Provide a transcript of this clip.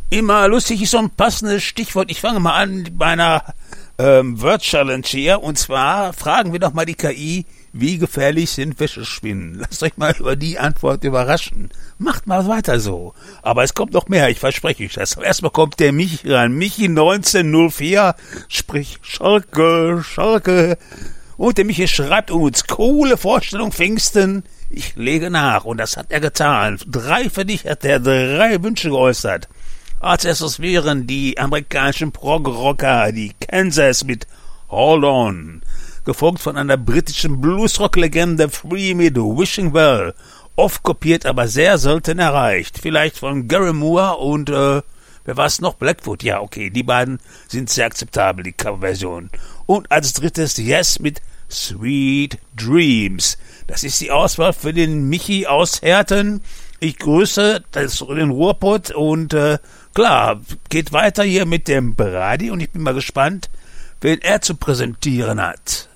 Immer lustig ist so ein passendes Stichwort. Ich fange mal an mit meiner Word Challenge hier. Und zwar fragen wir doch mal die KI, wie gefährlich sind Wäschespinnen? Lasst euch mal über die Antwort überraschen. Macht mal weiter so. Aber es kommt noch mehr, ich verspreche euch das. Erstmal kommt der Michi ran. Michi 1904, sprich Schalke. Und der Michi schreibt uns, coole Vorstellung Pfingsten. Ich lege nach. Und das hat er getan. 3 für dich hat er 3 Wünsche geäußert. Als erstes wären die amerikanischen Prog-Rocker, die Kansas mit Hold On, gefolgt von einer britischen Bluesrock-Legende Free mit Wishing Well, oft kopiert, aber sehr selten erreicht. Vielleicht von Gary Moore und, wer war's noch? Blackwood, ja, okay, die beiden sind sehr akzeptabel, die Coverversion. Und als drittes Yes mit Sweet Dreams. Das ist die Auswahl für den Michi aus Herten. Ich grüße den Ruhrpott und klar, geht weiter hier mit dem Brady und ich bin mal gespannt, wen er zu präsentieren hat.